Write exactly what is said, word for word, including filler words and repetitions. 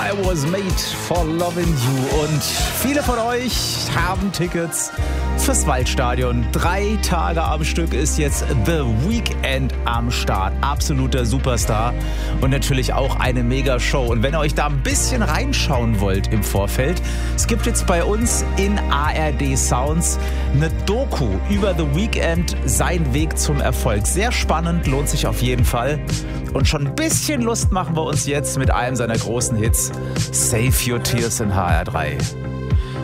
I was made for loving you. Und viele von euch haben Tickets fürs Waldstadion. Drei Tage am Stück ist jetzt The Weeknd am Start. Absoluter Superstar und natürlich auch eine Mega-Show. Und wenn ihr euch da ein bisschen reinschauen wollt im Vorfeld, es gibt jetzt bei uns in A R D Sounds eine Doku über The Weeknd, sein Weg zum Erfolg. Sehr spannend, lohnt sich auf jeden Fall. Und schon ein bisschen Lust machen wir uns jetzt mit einem seiner großen Hits. Save Your Tears in H R drei.